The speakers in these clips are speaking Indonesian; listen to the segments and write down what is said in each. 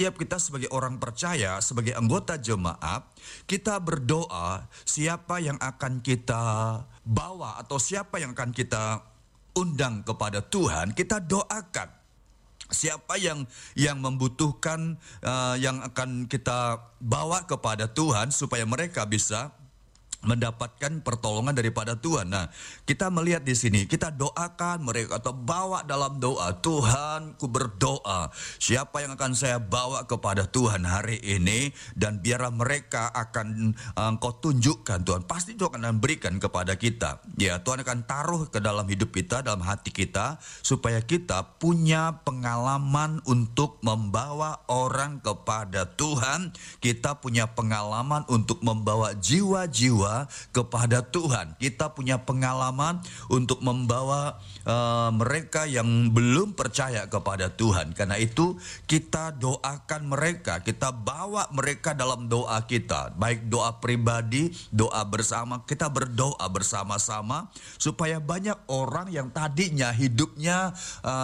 Setiap kita sebagai orang percaya, sebagai anggota jemaat, kita berdoa siapa yang akan kita bawa atau siapa yang akan kita undang kepada Tuhan, kita doakan. Siapa yang membutuhkan, yang akan kita bawa kepada Tuhan supaya mereka bisa mendapatkan pertolongan daripada Tuhan. Nah, kita melihat di sini, kita doakan mereka atau bawa dalam doa. Tuhan, ku berdoa, siapa yang akan saya bawa kepada Tuhan hari ini, dan biarlah mereka akan Engkau tunjukkan Tuhan. Pasti Tuhan akan berikan kepada kita. Ya, Tuhan akan taruh ke dalam hidup kita, dalam hati kita, supaya kita punya pengalaman untuk membawa orang kepada Tuhan. Kita punya pengalaman untuk membawa jiwa-jiwa kepada Tuhan. Kita punya pengalaman untuk membawa mereka yang belum percaya kepada Tuhan. Karena itu kita doakan mereka, kita bawa mereka dalam doa kita, baik doa pribadi, doa bersama. Kita berdoa bersama-sama supaya banyak orang yang tadinya hidupnya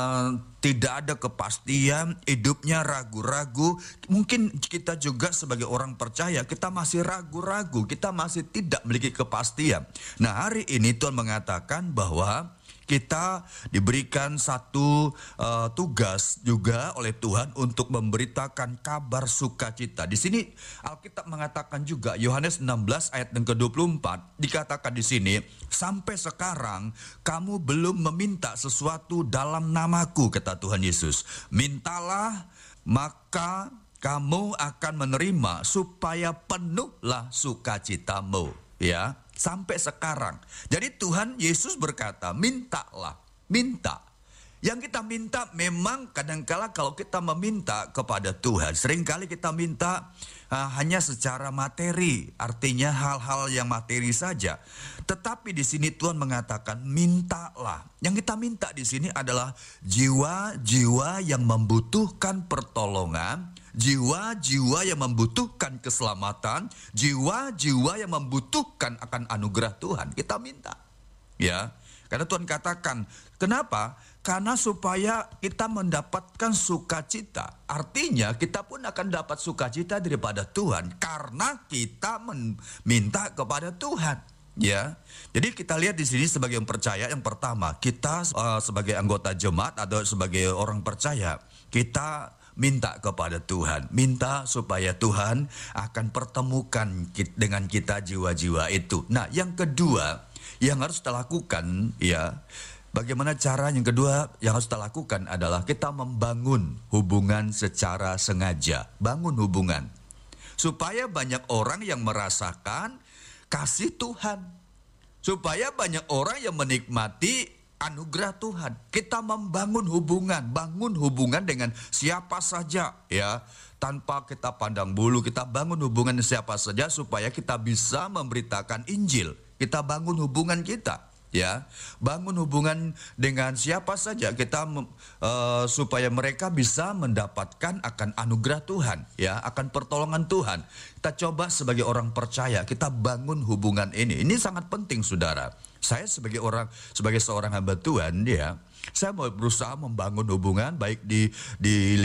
tidak ada kepastian, hidupnya ragu-ragu. Mungkin kita juga sebagai orang percaya, kita masih ragu-ragu, kita masih tidak memiliki kepastian. Nah, hari ini Tuhan mengatakan bahwa kita diberikan satu tugas juga oleh Tuhan untuk memberitakan kabar sukacita. Di sini Alkitab mengatakan juga, Yohanes 16 ayat yang ke-24, dikatakan di sini, sampai sekarang kamu belum meminta sesuatu dalam namaku, kata Tuhan Yesus. Mintalah, maka kamu akan menerima, supaya penuhlah sukacitamu. Ya, sampai sekarang. Jadi Tuhan Yesus berkata, mintalah, minta. Yang kita minta memang kadangkala kalau kita meminta kepada Tuhan, seringkali kita minta hanya secara materi, artinya hal-hal yang materi saja. Tetapi di sini Tuhan mengatakan mintalah. Yang kita minta di sini adalah jiwa-jiwa yang membutuhkan pertolongan, jiwa-jiwa yang membutuhkan keselamatan, jiwa-jiwa yang membutuhkan akan anugerah Tuhan. Kita minta. Ya, karena Tuhan katakan, kenapa? Karena supaya kita mendapatkan sukacita. Artinya kita pun akan dapat sukacita daripada Tuhan karena kita meminta kepada Tuhan. Ya, jadi kita lihat di sini sebagai yang percaya, yang pertama, kita sebagai anggota jemaat atau sebagai orang percaya, kita minta kepada Tuhan, minta supaya Tuhan akan pertemukan dengan kita jiwa-jiwa itu. Nah, yang kedua yang harus kita lakukan, ya, bagaimana cara yang kedua yang harus kita lakukan adalah kita membangun hubungan secara sengaja. Bangun hubungan supaya banyak orang yang merasakan kasih Tuhan, supaya banyak orang yang menikmati anugerah Tuhan. Kita membangun hubungan, bangun hubungan dengan siapa saja, ya, tanpa kita pandang bulu. Kita bangun hubungan dengan siapa saja supaya kita bisa memberitakan Injil. Kita bangun hubungan kita, ya, bangun hubungan dengan siapa saja kita supaya mereka bisa mendapatkan akan anugerah Tuhan, ya, akan pertolongan Tuhan. Kita coba sebagai orang percaya, kita bangun hubungan ini. Ini sangat penting, saudara. Saya sebagai seorang hamba Tuhan, ya, saya mau berusaha membangun hubungan baik di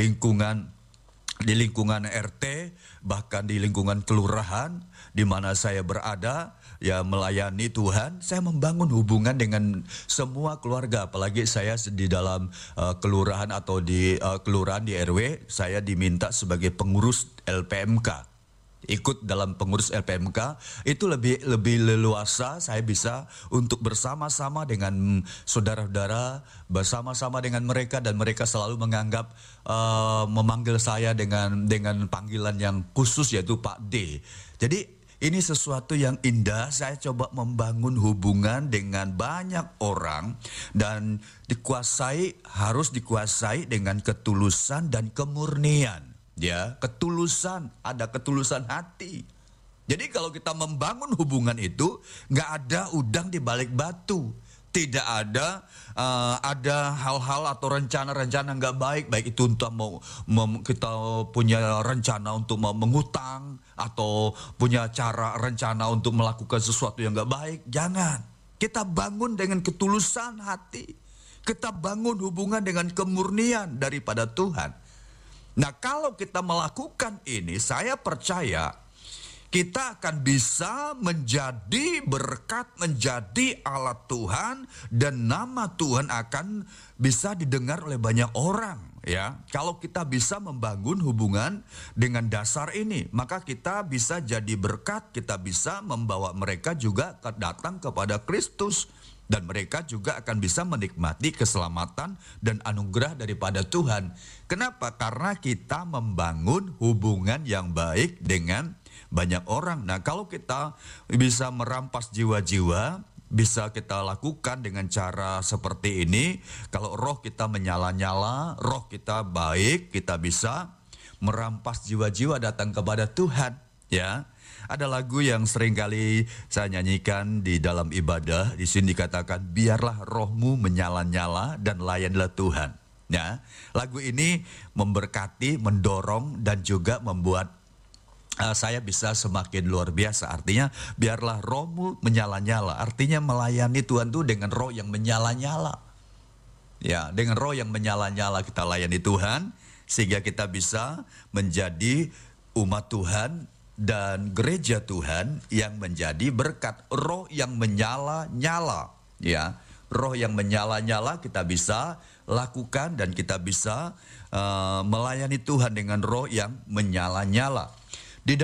lingkungan RT, bahkan di lingkungan kelurahan di mana saya berada, ya, melayani Tuhan. Saya membangun hubungan dengan semua keluarga, apalagi saya di dalam kelurahan atau di kelurahan di RW, saya diminta sebagai pengurus LPMK. Ikut dalam pengurus LPMK itu lebih leluasa, saya bisa untuk bersama-sama dengan saudara-saudara, bersama-sama dengan mereka, dan mereka selalu menganggap memanggil saya dengan panggilan yang khusus, yaitu Pak D. Jadi ini sesuatu yang indah. Saya coba membangun hubungan dengan banyak orang, dan harus dikuasai dengan ketulusan dan kemurnian. Ya, ketulusan, ada ketulusan hati. Jadi kalau kita membangun hubungan itu, nggak ada udang di balik batu. Tidak ada hal-hal atau rencana-rencana nggak baik itu untuk kita punya rencana untuk mengutang atau punya rencana untuk melakukan sesuatu yang nggak baik. Jangan. Kita bangun dengan ketulusan hati. Kita bangun hubungan dengan kemurnian daripada Tuhan. Nah, kalau kita melakukan ini, saya percaya kita akan bisa menjadi berkat, menjadi alat Tuhan, dan nama Tuhan akan bisa didengar oleh banyak orang. Ya, kalau kita bisa membangun hubungan dengan dasar ini, maka kita bisa jadi berkat, kita bisa membawa mereka juga datang kepada Kristus. Dan mereka juga akan bisa menikmati keselamatan dan anugerah daripada Tuhan. Kenapa? Karena kita membangun hubungan yang baik dengan banyak orang. Nah, kalau kita bisa merampas jiwa-jiwa, bisa kita lakukan dengan cara seperti ini. Kalau roh kita menyala-nyala, roh kita baik, kita bisa merampas jiwa-jiwa datang kepada Tuhan. Ya, ada lagu yang seringkali saya nyanyikan di dalam ibadah. Di sini dikatakan, biarlah rohmu menyala-nyala dan layanilah Tuhan. Ya, lagu ini memberkati, mendorong, dan juga membuat saya bisa semakin luar biasa. Artinya, biarlah rohmu menyala-nyala. Artinya melayani Tuhan itu dengan roh yang menyala-nyala. Ya, dengan roh yang menyala-nyala kita layani Tuhan, sehingga kita bisa menjadi umat Tuhan dan gereja Tuhan yang menjadi berkat. Roh yang menyala-nyala, ya, roh yang menyala-nyala kita bisa lakukan, dan kita bisa melayani Tuhan dengan roh yang menyala-nyala. Di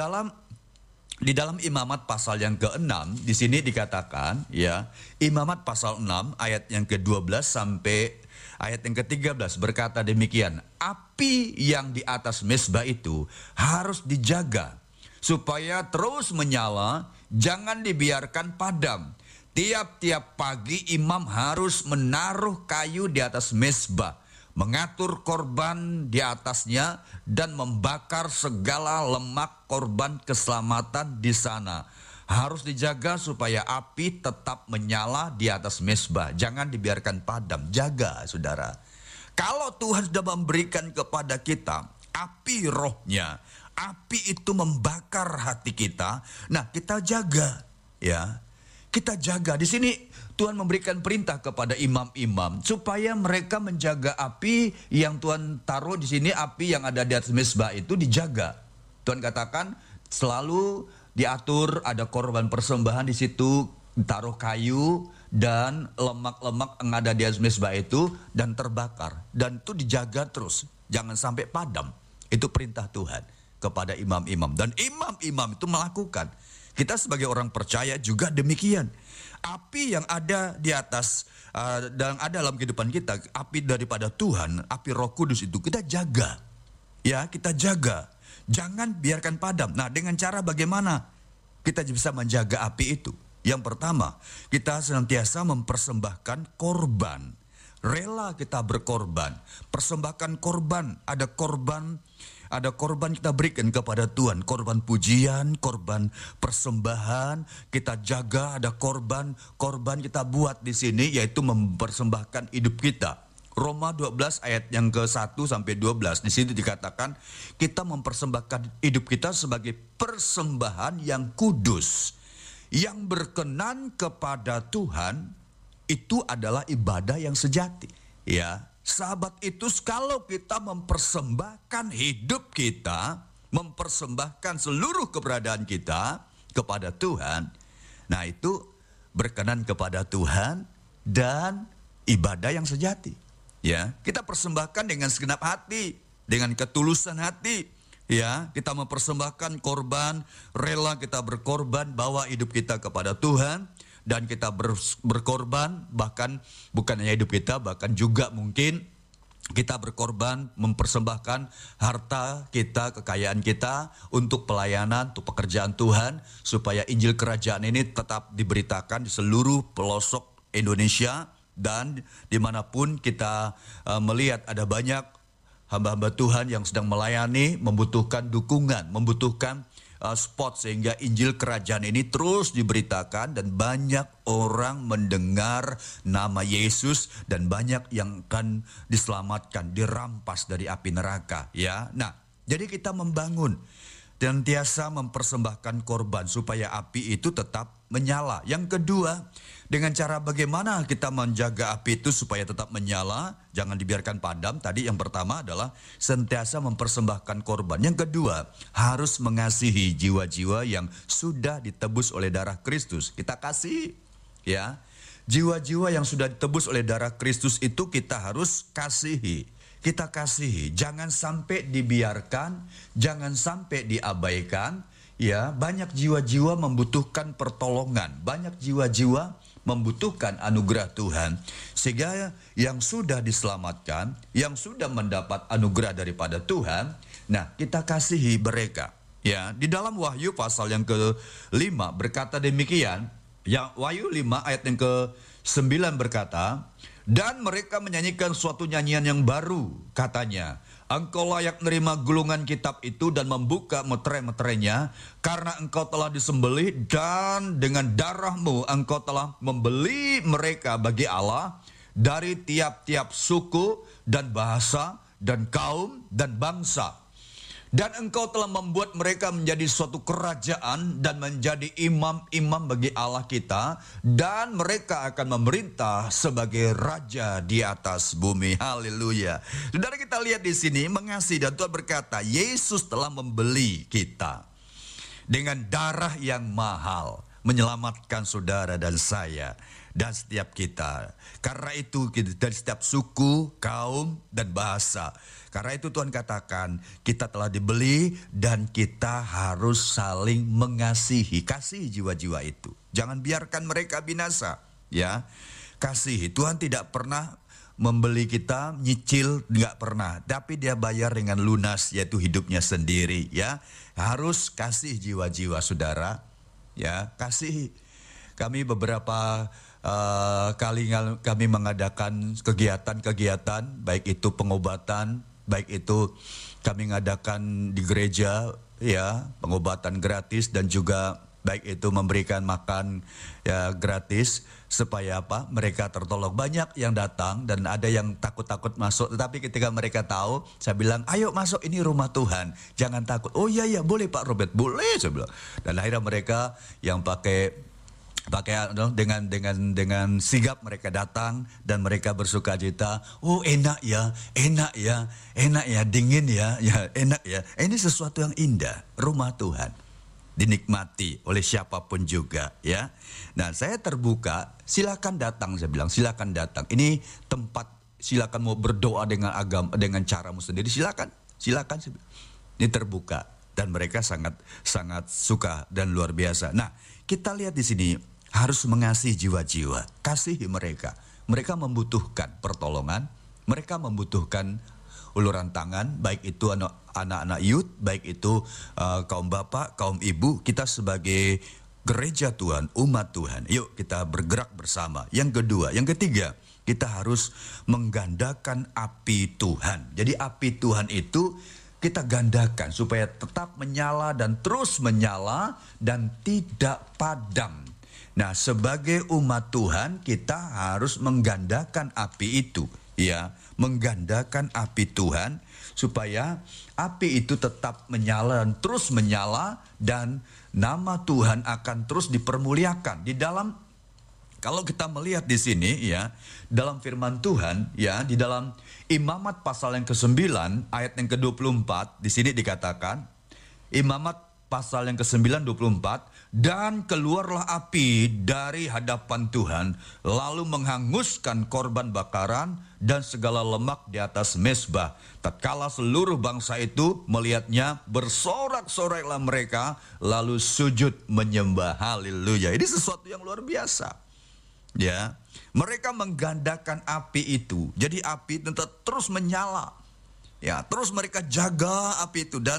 dalam Imamat pasal yang ke-6 di sini dikatakan, ya, Imamat pasal 6 ayat yang ke-12 sampai ayat yang ke-13 berkata demikian, api yang di atas mezbah itu harus dijaga supaya terus menyala, jangan dibiarkan padam. Tiap-tiap pagi imam harus menaruh kayu di atas mezbah, mengatur korban di atasnya, dan membakar segala lemak korban keselamatan di sana. Harus dijaga supaya api tetap menyala di atas mezbah. Jangan dibiarkan padam. Jaga, saudara. Kalau Tuhan sudah memberikan kepada kita api rohnya, api itu membakar hati kita. Nah, kita jaga, ya. Kita jaga. Di sini Tuhan memberikan perintah kepada imam-imam supaya mereka menjaga api yang Tuhan taruh di sini, api yang ada di atas mezbah itu dijaga. Tuhan katakan selalu diatur, ada korban persembahan di situ, taruh kayu dan lemak-lemak yang ada di atas mezbah itu dan terbakar, dan itu dijaga terus, jangan sampai padam. Itu perintah Tuhan kepada imam-imam, dan imam-imam itu melakukan. Kita sebagai orang percaya juga demikian. Api yang ada di atas dan ada dalam kehidupan kita, api daripada Tuhan, api Roh Kudus itu kita jaga. Ya, kita jaga. Jangan biarkan padam. Nah, dengan cara bagaimana kita bisa menjaga api itu? Yang pertama, kita senantiasa mempersembahkan korban. Rela kita berkorban. Persembahkan korban. Ada korban kita berikan kepada Tuhan, korban pujian, korban persembahan, kita jaga. Ada korban kita buat di sini, yaitu mempersembahkan hidup kita. Roma 12 ayat yang ke-1 sampai 12 di sini dikatakan kita mempersembahkan hidup kita sebagai persembahan yang kudus, yang berkenan kepada Tuhan. Itu adalah ibadah yang sejati, ya. Sahabat itu, kalau kita mempersembahkan hidup kita, mempersembahkan seluruh keberadaan kita kepada Tuhan, nah itu berkenan kepada Tuhan dan ibadah yang sejati. Ya, kita persembahkan dengan segenap hati, dengan ketulusan hati. Ya, kita mempersembahkan korban, rela kita berkorban, bawa hidup kita kepada Tuhan. Dan kita berkorban, bahkan bukan hanya hidup kita, bahkan juga mungkin kita berkorban mempersembahkan harta kita, kekayaan kita untuk pelayanan, untuk pekerjaan Tuhan, supaya Injil Kerajaan ini tetap diberitakan di seluruh pelosok Indonesia. Dan dimanapun kita melihat ada banyak hamba-hamba Tuhan yang sedang melayani, membutuhkan dukungan, membutuhkan spot sehingga Injil Kerajaan ini terus diberitakan dan banyak orang mendengar nama Yesus dan banyak yang akan diselamatkan, dirampas dari api neraka, ya. Nah, jadi kita membangun Senantiasa mempersembahkan korban supaya api itu tetap menyala. Yang kedua, dengan cara bagaimana kita menjaga api itu supaya tetap menyala, jangan dibiarkan padam. Tadi yang pertama adalah senantiasa mempersembahkan korban. Yang kedua, harus mengasihi jiwa-jiwa yang sudah ditebus oleh darah Kristus. Kita kasih, ya. Jiwa-jiwa yang sudah ditebus oleh darah Kristus itu kita harus kasihi. Kita kasihi, jangan sampai dibiarkan, jangan sampai diabaikan. Ya, banyak jiwa-jiwa membutuhkan pertolongan, banyak jiwa-jiwa membutuhkan anugerah Tuhan. Sehingga yang sudah diselamatkan, yang sudah mendapat anugerah daripada Tuhan, nah kita kasihi mereka. Ya, di dalam Wahyu pasal yang ke-5 berkata demikian. Ya, Wahyu 5 ayat yang ke-9 berkata, dan mereka menyanyikan suatu nyanyian yang baru, katanya, engkau layak menerima gulungan kitab itu dan membuka meterai-meterainya, karena engkau telah disembelih dan dengan darahmu engkau telah membeli mereka bagi Allah dari tiap-tiap suku dan bahasa dan kaum dan bangsa. Dan engkau telah membuat mereka menjadi suatu kerajaan dan menjadi imam-imam bagi Allah kita. Dan mereka akan memerintah sebagai raja di atas bumi. Haleluya. Saudara, kita lihat di sini mengasihi, dan Tuhan berkata, Yesus telah membeli kita dengan darah yang mahal, menyelamatkan saudara dan saya dan setiap kita. Karena itu dari setiap suku, kaum, dan bahasa. Karena itu Tuhan katakan kita telah dibeli dan kita harus saling mengasihi. Kasihi jiwa-jiwa itu. Jangan biarkan mereka binasa. Ya, kasihi. Tuhan tidak pernah membeli kita nyicil, nggak pernah. Tapi dia bayar dengan lunas, yaitu hidupnya sendiri. Ya, harus kasih jiwa-jiwa saudara. Ya, kasihi. Kami beberapa kali kami mengadakan kegiatan-kegiatan, baik itu pengobatan, baik itu kami mengadakan di gereja, ya, pengobatan gratis, dan juga baik itu memberikan makan ya gratis supaya apa? Mereka tertolong. Banyak yang datang dan ada yang takut-takut masuk, tetapi ketika mereka tahu, saya bilang, ayo masuk, ini rumah Tuhan, jangan takut. Oh iya boleh Pak Robert, boleh, saya bilang. Dan akhirnya mereka yang pakai dengan sigap mereka datang dan mereka bersukacita. Oh enak ya, dingin ya, enak ya. Ini sesuatu yang indah, rumah Tuhan, dinikmati oleh siapapun juga, ya. Nah, saya terbuka, silakan datang, saya bilang, silakan datang. Ini tempat, silakan mau berdoa dengan agama, dengan caramu sendiri, silakan, saya bilang. Ini terbuka dan mereka sangat suka dan luar biasa. Nah, kita lihat di sini harus mengasihi jiwa-jiwa, kasihi mereka. Mereka membutuhkan pertolongan, mereka membutuhkan uluran tangan, baik itu anak-anak youth, baik itu kaum bapak, kaum ibu. Kita sebagai gereja Tuhan, umat Tuhan, yuk kita bergerak bersama. Yang kedua, yang ketiga, kita harus menggandakan api Tuhan. Jadi api Tuhan itu kita gandakan supaya tetap menyala dan terus menyala dan tidak padam. Nah, sebagai umat Tuhan kita harus menggandakan api itu, ya, menggandakan api Tuhan supaya api itu tetap menyala dan terus menyala, dan nama Tuhan akan terus dipermuliakan. Di dalam, kalau kita melihat di sini, ya, dalam firman Tuhan, ya, di dalam Imamat pasal yang ke-9 ayat yang ke-24, di sini dikatakan, Imamat pasal yang ke-9 24, dan keluarlah api dari hadapan Tuhan, lalu menghanguskan korban bakaran dan segala lemak di atas mezbah. Tatkala seluruh bangsa itu melihatnya, bersorak-soraklah mereka, lalu sujud menyembah. Haleluya. Ini sesuatu yang luar biasa. Ya, mereka menggandakan api itu. Jadi api tetap terus menyala. Ya, terus mereka jaga api itu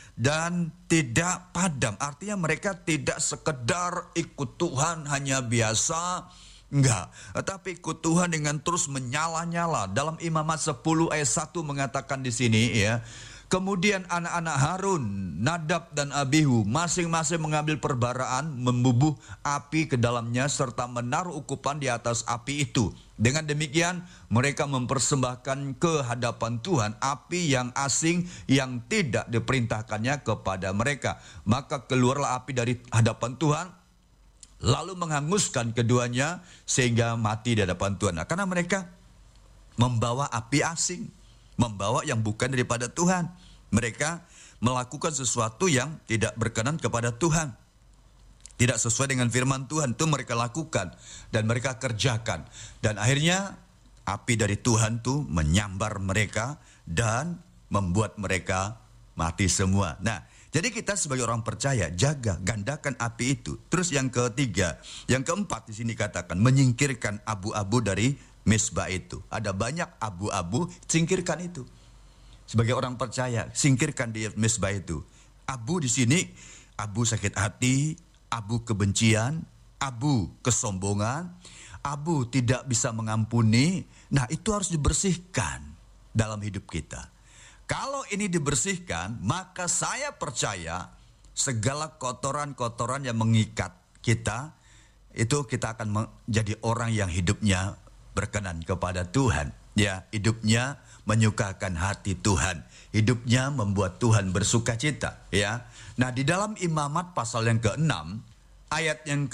dan tidak padam. Artinya mereka tidak sekedar ikut Tuhan hanya biasa, enggak, tetapi ikut Tuhan dengan terus menyala-nyala. Dalam Imamat 10 ayat 1 mengatakan di sini, ya, Kemudian anak-anak Harun, Nadab dan Abihu, masing-masing mengambil perbaraan, membubuh api ke dalamnya, serta menaruh ukupan di atas api itu. Dengan demikian, mereka mempersembahkan ke hadapan Tuhan api yang asing yang tidak diperintahkannya kepada mereka. Maka keluarlah api dari hadapan Tuhan, lalu menghanguskan keduanya sehingga mati di hadapan Tuhan. Nah, karena mereka membawa api asing, membawa yang bukan daripada Tuhan. Mereka melakukan sesuatu yang tidak berkenan kepada Tuhan, tidak sesuai dengan firman Tuhan. Itu mereka lakukan dan mereka kerjakan. Dan akhirnya api dari Tuhan itu menyambar mereka dan membuat mereka mati semua. Nah, jadi kita sebagai orang percaya jaga, gandakan api itu. Terus yang ketiga, yang keempat di sini katakan menyingkirkan abu-abu dari mesbah itu. Ada banyak abu-abu, singkirkan itu. Sebagai orang percaya, singkirkan di mesbah itu. Abu di sini, abu sakit hati, abu kebencian, abu kesombongan, abu tidak bisa mengampuni. Nah, itu harus dibersihkan dalam hidup kita. Kalau ini dibersihkan, maka saya percaya segala kotoran-kotoran yang mengikat kita, itu kita akan menjadi orang yang hidupnya berkenan kepada Tuhan. Ya, hidupnya menyukakan hati Tuhan. Hidupnya membuat Tuhan bersuka cita. Ya. Nah, di dalam Imamat pasal yang ke-6, ayat yang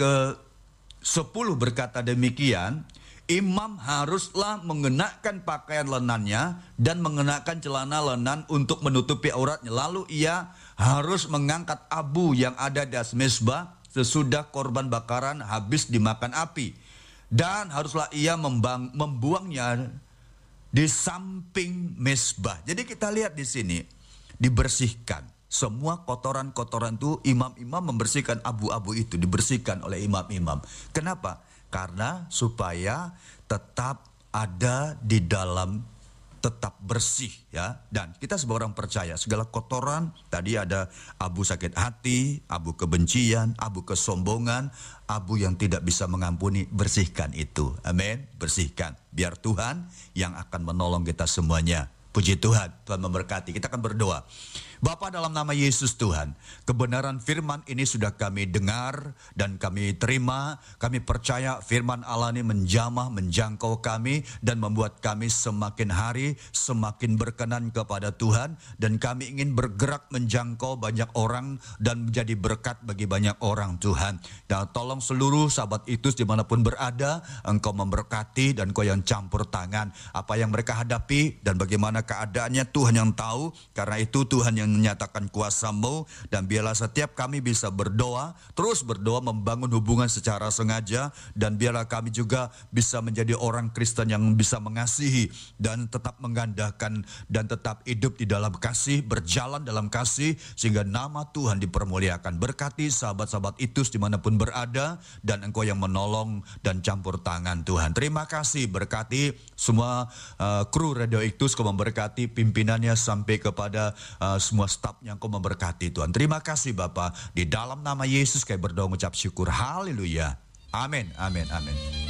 ke-10 berkata demikian, imam haruslah mengenakan pakaian lenannya dan mengenakan celana lenan untuk menutupi auratnya. Lalu ia harus mengangkat abu yang ada di atas mezbah sesudah korban bakaran habis dimakan api. Dan haruslah ia membuangnya di samping mezbah. Jadi kita lihat di sini, dibersihkan. Semua kotoran-kotoran itu imam-imam membersihkan abu-abu itu, dibersihkan oleh imam-imam. Kenapa? Karena supaya tetap ada di dalam, tetap bersih ya. Dan kita sebagai orang percaya segala kotoran, tadi ada abu sakit hati, abu kebencian, abu kesombongan, abu yang tidak bisa mengampuni, bersihkan itu. Amin, bersihkan. Biar Tuhan yang akan menolong kita semuanya. Puji Tuhan, Tuhan memberkati. Kita akan berdoa. Bapa, dalam nama Yesus Tuhan, kebenaran firman ini sudah kami dengar dan kami terima. Kami percaya firman Allah ini menjamah, menjangkau kami dan membuat kami semakin hari semakin berkenan kepada Tuhan. Dan kami ingin bergerak menjangkau banyak orang dan menjadi berkat bagi banyak orang Tuhan. Dan tolong seluruh sahabat Itus dimanapun berada, Engkau memberkati dan Engkau yang campur tangan. Apa yang mereka hadapi dan bagaimana keadaannya Tuhan yang tahu. Karena itu Tuhan yang menyatakan kuasa-Mu, dan biarlah setiap kami bisa berdoa, terus berdoa membangun hubungan secara sengaja, dan biarlah kami juga bisa menjadi orang Kristen yang bisa mengasihi dan tetap mengandalkan dan tetap hidup di dalam kasih, berjalan dalam kasih, sehingga nama Tuhan dipermuliakan. Berkati sahabat-sahabat Itus dimanapun berada, dan Engkau yang menolong dan campur tangan Tuhan. Terima kasih, berkati semua kru Radio Itus, Kau memberkati pimpinannya sampai kepada semua stafnya, Engkau memberkati Tuhan. Terima kasih Bapa. Di dalam nama Yesus kami berdoa mengucap syukur. Haleluya. Amin, amin, amin.